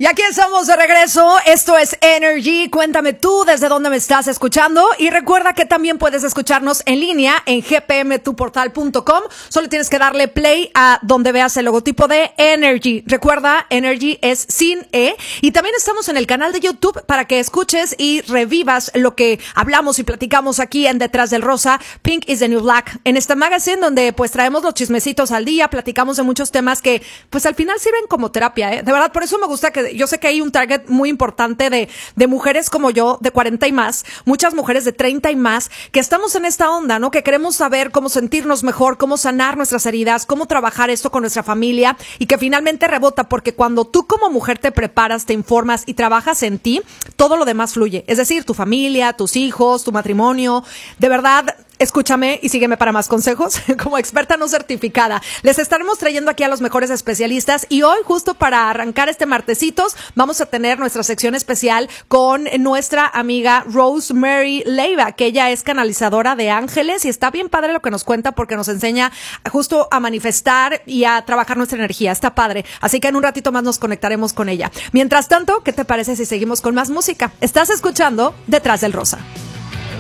Y aquí estamos de regreso, esto es Energy, cuéntame tú desde dónde me estás escuchando y recuerda que también puedes escucharnos en línea en gpmtuportal.com, solo tienes que darle play a donde veas el logotipo de Energy, recuerda Energy es sin E y también estamos en el canal de YouTube para que escuches y revivas lo que hablamos y platicamos aquí en Detrás del Rosa, Pink is the New Black, en este magazine donde pues traemos los chismecitos al día, platicamos de muchos temas que pues al final sirven como terapia, de verdad, por eso me gusta que yo sé que hay un target muy importante de mujeres como yo, de 40 y más, muchas mujeres de 30 y más, que estamos en esta onda, ¿no? Que queremos saber cómo sentirnos mejor, cómo sanar nuestras heridas, cómo trabajar esto con nuestra familia y que finalmente rebota, porque cuando tú como mujer te preparas, te informas y trabajas en ti, todo lo demás fluye. Es decir, tu familia, tus hijos, tu matrimonio, de verdad. Escúchame y sígueme para más consejos como experta no certificada. Les estaremos trayendo aquí a los mejores especialistas y hoy, justo para arrancar este martesitos, vamos a tener nuestra sección especial con nuestra amiga Rosemary Leiva, que ella es canalizadora de ángeles y está bien padre lo que nos cuenta porque nos enseña justo a manifestar y a trabajar nuestra energía. Está padre. Así que en un ratito más nos conectaremos con ella. Mientras tanto, ¿qué te parece si seguimos con más música? Estás escuchando Detrás del Rosa.